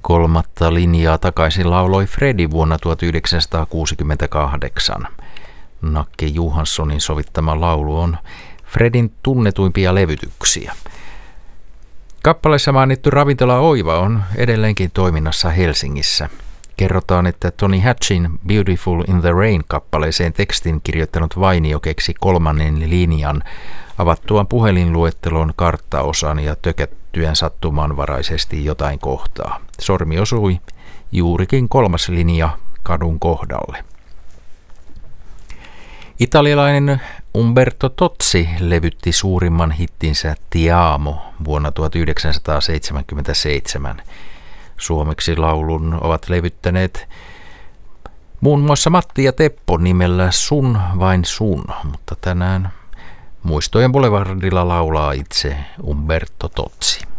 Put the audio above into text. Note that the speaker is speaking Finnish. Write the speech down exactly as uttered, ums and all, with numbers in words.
Kolmatta linjaa takaisin lauloi Fredi vuonna tuhatyhdeksänsataakuusikymmentäkahdeksan. Nakke Johanssonin sovittama laulu on Fredin tunnetuimpia levytyksiä. Kappaleessa mainittu ravintola Oiva on edelleenkin toiminnassa Helsingissä. Kerrotaan, että Tony Hatchin Beautiful in the Rain-kappaleeseen tekstin kirjoittanut Vainio keksi kolmannen linjan avattuaan puhelinluettelon karttaosan ja tökättyään sattumanvaraisesti jotain kohtaa. Sormi osui juurikin kolmas linja kadun kohdalle. Italialainen Umberto Tozzi levytti suurimman hittinsä Ti amo vuonna tuhatyhdeksänsataaseitsemänkymmentäseitsemän. Suomeksi laulun ovat levyttäneet muun muassa Matti ja Teppo nimellä Sun vain sun, mutta tänään Muistojen Boulevardilla laulaa itse Umberto Tozzi.